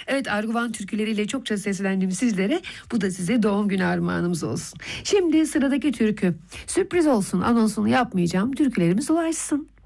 Evet, Arguvan türküleriyle çokça seslendim sizlere. Bu da size doğum günü armağanımız olsun. Şimdi sıradaki türkü. Sürpriz olsun, anonsunu yapmayacağım. Türkülerimiz ulaşsın.